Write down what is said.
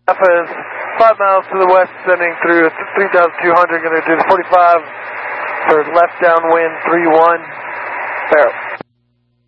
Alpha is 5 miles to the west, sending through 3,200, going to do the 45 for left downwind 3-1. Barrel.